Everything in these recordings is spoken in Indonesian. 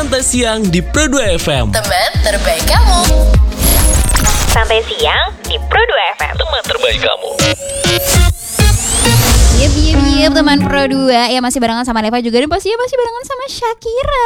Santai Siang di Pro 2 FM. Teman terbaik kamu. Santai Siang di Pro 2 FM. Teman terbaik kamu. Yep, teman Pro 2. Ya masih barengan sama Neva juga. Dan pastinya masih barengan sama Shakira.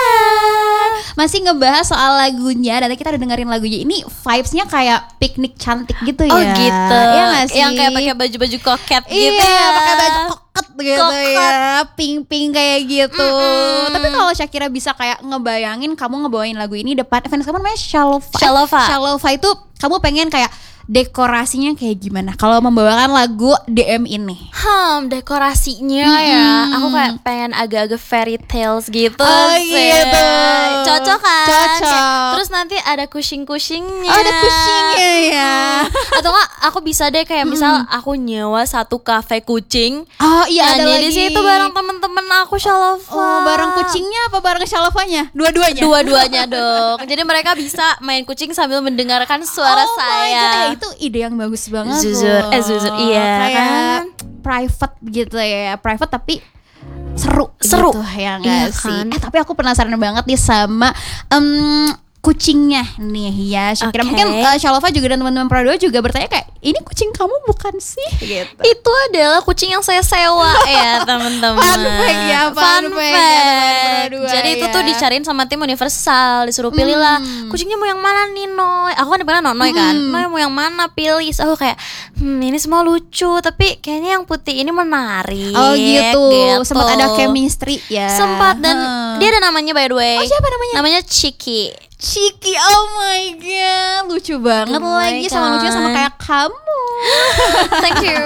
Masih ngebahas soal lagunya. Dan kita udah dengerin lagunya. Ini vibes-nya kayak piknik cantik gitu ya. Oh gitu. Iya gak sih? Yang kayak pakai baju-baju koket gitu Iya, ya. pakai baju koket gitu ya. Pink-pink kayak gitu. Tapi kalau Shakira bisa kayak ngebayangin kamu ngebawain lagu ini depan fans kamu namanya Shalova. Shalova itu kamu pengen kayak dekorasinya kayak gimana kalau membawakan lagu DM ini? Dekorasinya ya. Aku kayak pengen agak-agak fairy tales gitu sih. Gitu. Cocok kan? Cocok. Terus nanti ada kucing-kucingnya. Oh, ada kucingnya ya. Atau enggak aku bisa deh kayak misal aku nyewa satu kafe kucing. Oh iya, ada Nyanyi lagi. di situ bareng temen-temen aku Shalova. Oh, bareng kucingnya apa bareng Shalovanya? Dua-duanya. Dua-duanya dong. Jadi mereka bisa main kucing sambil mendengarkan suara Oh my saya. God, ya, itu ide yang bagus banget. Jujur, loh. jujur, iya Kayak kan? private gitu ya, private tapi seru Seru. gitu ya nggak Iya sih? kan? Tapi aku penasaran banget nih sama kucingnya nih ya. Shakira Oke. mungkin Shalova juga dan teman-teman Pro 2 juga bertanya kayak ini kucing kamu bukan sih? Gitu. Itu adalah kucing yang saya sewa ya teman-teman. Fun fact ya, fun fact ya, teman Pro 2 Jadi itu ya. tuh dicariin sama tim Universal, disuruh pilih lah kucingnya mau yang mana nih Noy. Aku kan dipanggil Noy kan. Noy mau yang mana pilih. So, aku kayak ini semua lucu tapi kayaknya yang putih ini menarik. Oh gitu. Sempat ada chemistry ya. Sempat dan dia ada namanya by the way. Oh, siapa namanya? Namanya Chiki. Chiki, oh my god, lucu banget lagi sama lucunya sama kayak kamu. Thank you.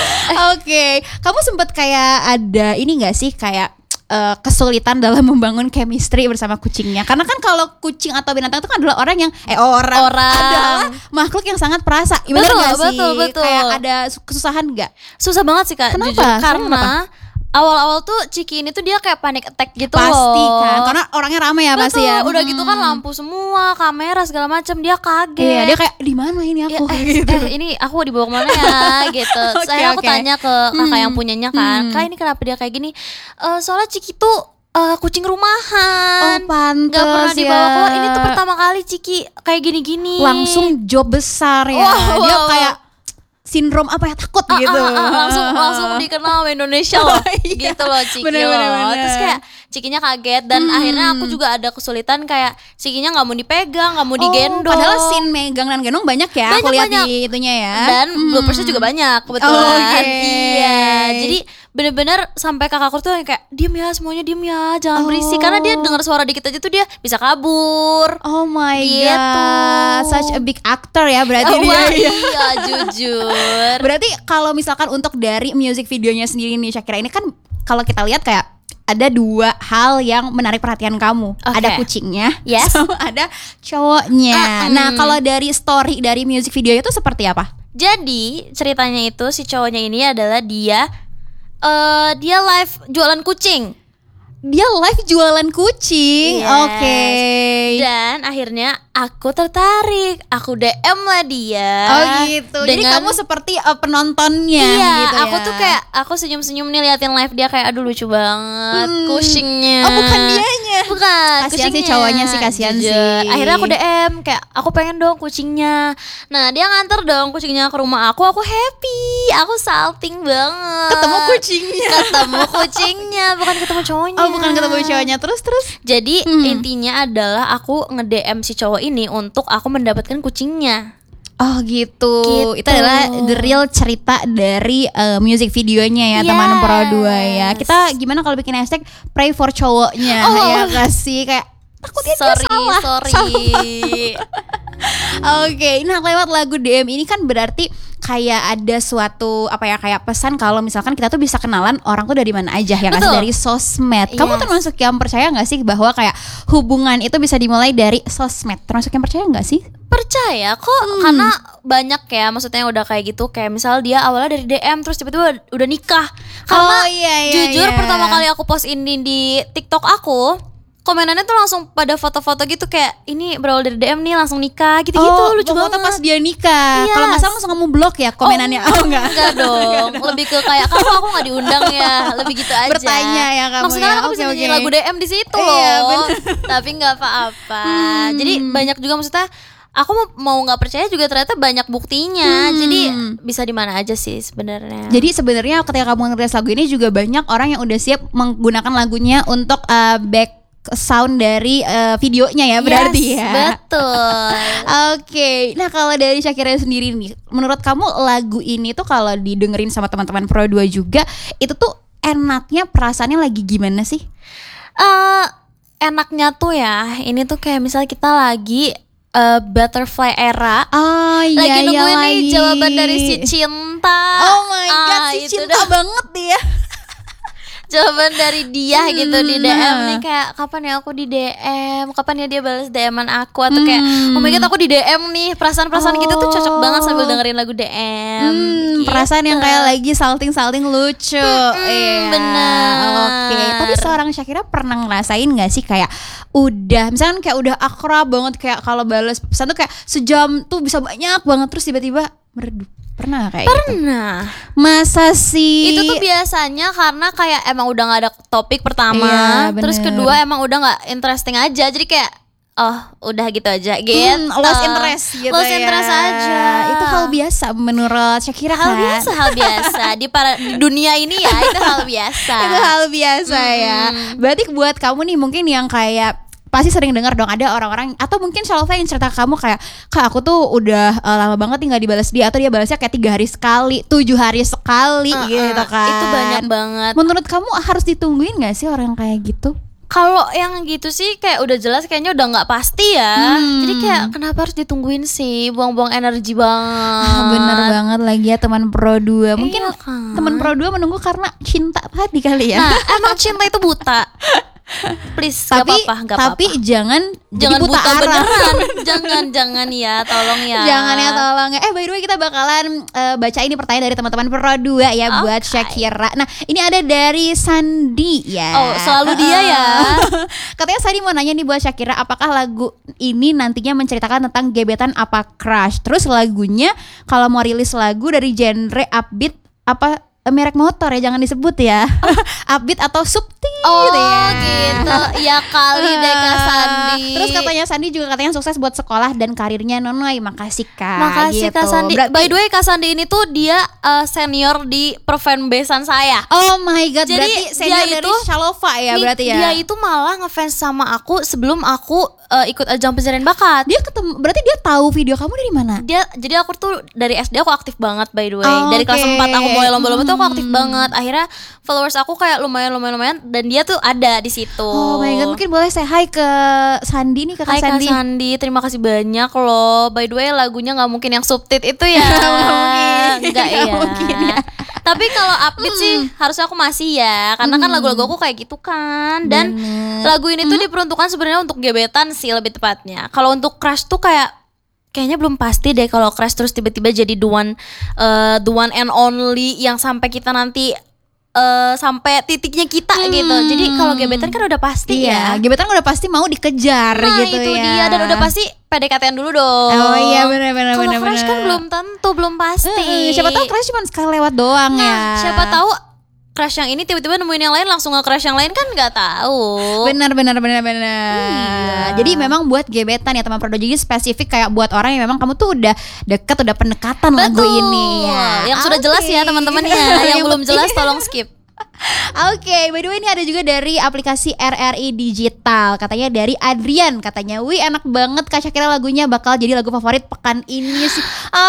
Oke, kamu sempet kayak ada ini nggak sih kayak kesulitan dalam membangun chemistry bersama kucingnya? Karena kan kalau kucing atau binatang itu kan adalah orang yang orang adalah makhluk yang sangat perasa. Bener nggak sih? Betul. Kayak ada kesusahan nggak? Susah banget sih Kak, Kenapa? jujur. Kenapa? Karena awal-awal tuh Ciki ini tuh dia kayak panic attack gitu Pasti loh. kan, karena orangnya ramai ya pasti Betul, ya. udah gitu kan lampu semua, kamera segala macam, dia kaget. Iya, dia kayak di mana ini aku gitu. Ini aku dibawa kemana ya gitu. Terus Oke, akhirnya aku oke. tanya ke kakak yang punyanya kan, Kak ini kenapa dia kayak gini? Soalnya Ciki tuh kucing rumahan. Oh, pantes Gak pernah dibawa ya. keluar. Ini tuh pertama kali Ciki kayak gini-gini. Langsung job besar ya. Wow, Dia wow. kayak sindrom apa ya, takut gitu. langsung dikenal sama Indonesia loh. Gitu loh Ciki Bener. loh. Terus kayak Cikinya kaget dan akhirnya aku juga ada kesulitan kayak Cikinya nggak mau dipegang, nggak mau digendong. Padahal scene megang dan gendong banyak ya. Aku lihat Banyak. di itunya ya. Dan bloopersnya juga banyak kebetulan. Oh, oke. Iya. Jadi bener-bener sampai kakakku tuh yang kayak diem ya, semuanya diem ya, jangan berisik. Karena dia dengar suara dikit aja tuh dia bisa kabur. Oh my Gitu. god, such a big actor ya berarti dia. Wah, ya. iya jujur. Berarti kalau misalkan untuk dari music videonya sendiri nih Shakira ini kan kalau kita lihat kayak ada dua hal yang menarik perhatian kamu. Oke. Ada kucingnya, Yes. sama ada cowoknya. Nah, kalau dari story dari music videonya itu seperti apa? Jadi ceritanya itu si cowoknya ini adalah dia live jualan kucing. Dia live jualan kucing. Yes. Oke. Dan akhirnya aku tertarik. Aku DM lah dia. Oh gitu. Jadi Dengan- kamu seperti penontonnya Iya, gitu ya. aku tuh kayak aku senyum-senyum nih liatin live dia kayak aduh lucu banget kucingnya. Oh, bukan dianya. Bukan, Kasihan sih kucingnya. cowoknya sih, kasihan Jujur. sih. Akhirnya aku DM kayak aku pengen dong kucingnya. Nah, dia nganter dong kucingnya ke rumah aku happy. Aku salting banget. Ketemu kucingnya. Ketemu kucingnya, bukan ketemu cowoknya. Oh, bukan ketemu cowoknya. Terus. Jadi intinya adalah aku nge-DM si cowok ini untuk aku mendapatkan kucingnya. Oh gitu. Gitu. Itu adalah the real cerita dari music videonya ya, Yes. teman Pro 2 ya. Kita gimana kalau bikin hashtag pray for cowoknya ya kasih kayak takutnya dia salah. Sorry. Oke, nah lewat lagu DM ini kan berarti kayak ada suatu apa ya, kayak pesan kalau misalkan kita tuh bisa kenalan orang tuh dari mana aja ya, nggak sih, Betul. dari sosmed. Kamu Yes. termasuk yang percaya nggak sih bahwa kayak hubungan itu bisa dimulai dari sosmed? Termasuk yang percaya nggak sih? Percaya kok karena banyak ya maksudnya udah kayak gitu, kayak misal dia awalnya dari DM terus tiba-tiba udah nikah. Karena Oh, iya, jujur iya. pertama kali aku post ini di TikTok aku, komenannya tuh langsung pada foto-foto gitu kayak ini berawal dari DM nih langsung nikah gitu-gitu, lucu foto banget. pas dia nikah. Yes. Kalau nggak salah langsung kamu blok ya komenannya. Enggak dong. Lebih ke kayak kamu aku nggak diundang ya, lebih gitu aja. Bertanya ya kamu Maksudnya ya. kan aku Oke, bisa nyanyi oke. lagu DM di situ Iya, loh. bener. Tapi nggak apa-apa. Jadi banyak juga maksudnya aku mau nggak percaya juga ternyata banyak buktinya. Jadi bisa di mana aja sih sebenarnya. Jadi sebenarnya ketika kamu ngerilis lagu ini juga banyak orang yang udah siap menggunakan lagunya untuk back sound dari videonya ya berarti Yes, ya. betul. Oke, nah kalau dari Shakira sendiri nih, menurut kamu lagu ini tuh kalau didengerin sama teman-teman Pro 2 juga, itu tuh enaknya perasaannya lagi gimana sih? Enaknya tuh ya, ini tuh kayak misalnya kita lagi butterfly era. Oh iya, Lagi nungguin nih lagi. jawaban dari si cinta. Oh my god, si itu cinta dah. banget dia. Jawaban dari dia gitu di DM nih kayak kapan ya aku di DM, kapan ya dia balas DM-an aku atau kayak oh my god aku di DM nih, perasaan-perasaan gitu tuh cocok banget sambil dengerin lagu DM. Gitu. Perasaan yang kayak lagi salting-salting lucu. Iya. bener. Oke, tapi seorang Shakira pernah ngerasain gak sih kayak udah misalkan kayak udah akrab banget kayak kalau balas pesan tuh kayak sejam tuh bisa banyak banget terus tiba-tiba meredup. Pernah kayak gitu? Pernah. Masa sih? Itu tuh biasanya karena kayak emang udah gak ada topik pertama, Iya, terus bener. kedua emang udah gak interesting aja, jadi kayak oh udah gitu aja gitu. Lost interest gitu Lost ya. interest aja. Itu hal biasa menurut Shakira hal kan? biasa di dunia ini ya, itu hal biasa. Itu hal biasa ya. Berarti buat kamu nih mungkin yang kayak pasti sering dengar dong ada orang-orang atau mungkin Shalva yang cerita ke kamu kayak Kak aku tuh udah lama banget nih nggak dibalas dia atau dia balasnya kayak 3 hari sekali, 7 hari sekali gitu kan. Itu banyak banget. Menurut kamu harus ditungguin nggak sih orang kayak gitu? Kalau yang gitu sih kayak udah jelas kayaknya udah nggak pasti ya. Jadi kayak kenapa harus ditungguin sih? Buang-buang energi banget. Bener banget lagi ya teman Pro 2. Mungkin Iya kan? teman Pro 2 menunggu karena cinta tadi kali ya. Nah, emang cinta itu buta. Please, tapi gak apa-apa. jangan jadi Jangan buta arah. beneran. jangan ya, tolong ya. Jangan ya tolong ya. By the way kita bakalan baca ini pertanyaan dari teman-teman Pro 2 ya buat Shakira. Nah ini ada dari Sandi ya. Oh selalu dia ya. Katanya Sandi mau nanya nih buat Shakira, apakah lagu ini nantinya menceritakan tentang gebetan apa crush? Terus lagunya kalau mau rilis lagu dari genre upbeat apa merek motor ya jangan disebut ya. Upbeat atau subtil Oh ya. gitu. Ya kali deh Kak Sandi. Terus katanya Sandi juga katanya sukses buat sekolah dan karirnya Nonoy. Makasih Kak. Makasih gitu. Kak Sandi. Berarti- By the way Kak Sandi ini tuh dia senior di fanbasean saya. Oh my god, Jadi berarti senior dia dari itu- Shalova ya berarti ya. Dia itu malah ngefans sama aku sebelum aku ikut ajang pencarian bakat. Dia ketemu, berarti dia tahu video kamu dari mana? Jadi aku tuh dari SD aku aktif banget by the way. Oh, Dari kelas oke. 4 aku mulai lomba-lomba tuh aku aktif banget. Akhirnya followers aku kayak lumayan dan dia tuh ada di situ. Oh my god, mungkin boleh say hi ke Sandi nih, Kakak Hai Kak Sandi. Sandi, terima kasih banyak loh. By the way lagunya nggak mungkin yang subtit itu ya. mungkin. Nggak Nggak ya. mungkin ya. Tapi kalau upbeat sih harusnya aku masih ya. Karena kan lagu-lagu aku kayak gitu kan. Dan lagu ini tuh diperuntukkan sebenarnya untuk gebetan sih lebih tepatnya. Kalau untuk crush tuh kayaknya belum pasti deh kalau crush terus tiba-tiba jadi the one and only yang sampai kita nanti sampai titiknya kita gitu. Jadi kalau gebetan kan udah pasti Iya, ya. gebetan udah pasti mau dikejar Nah gitu itu ya. dia, dan udah pasti PDKT-an dulu dong. Oh iya benar. Kalau crush kan belum tentu, belum pasti. Siapa tahu crush cuma sekali lewat doang ya. Nah siapa tahu crush yang ini tiba-tiba nemuin yang lain langsung nge-crush yang lain kan nggak tahu. Benar. Iya. Jadi memang buat gebetan ya teman Pro 2, jadi spesifik kayak buat orang yang memang kamu tuh udah deket, udah pendekatan lagu Betul. ini ya. Yang sudah jelas ya Oke. teman-teman ya. Yang belum jelas tolong skip. Oke, by the way ini ada juga dari aplikasi RRI Digital. Katanya dari Adrian, katanya, "Wih, enak banget Kak Shakira lagunya, bakal jadi lagu favorit pekan ini sih."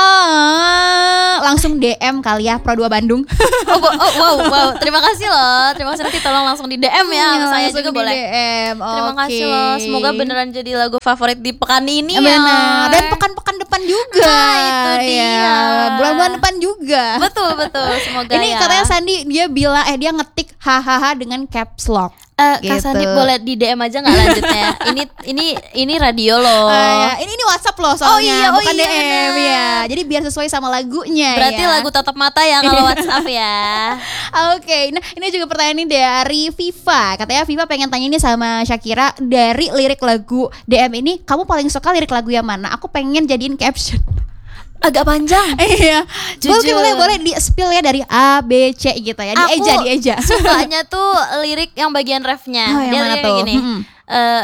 Langsung DM kali ya Pro 2 Bandung. Wow. Terima kasih loh. Terima kasih, nanti tolong langsung di DM ya. Sama saya Langsung juga di boleh. DM. Terima kasih Oke. loh. Semoga beneran jadi lagu favorit di pekan ini ya. Benar. Dan pekan-pekan depan juga. Nah, itu dia. Iya, bulan-bulan depan juga. Betul. Semoga Ini ya. katanya Sandi dia bilang dia ngetik hahaha dengan caps lock. Kak Gitu. Sandi boleh di DM aja nggak lanjutnya? Ini radio loh. Ini WhatsApp loh soalnya, Oh iya, bukan DM benar. ya. Jadi biar sesuai sama lagunya. Berarti ya. lagu tatap mata ya kalau WhatsApp ya. Oke, nah ini juga pertanyaan ini dari Viva. Katanya Viva pengen tanya ini sama Shakira, dari lirik lagu DM ini, kamu paling suka lirik lagu yang mana? Aku pengen jadiin caption. Agak panjang. Iya. Jujur. Boleh di spill ya dari A B C gitu ya. Dieja. Sukanya tuh lirik yang bagian refnya. Oh, yang Dia mana lirik tuh? gini.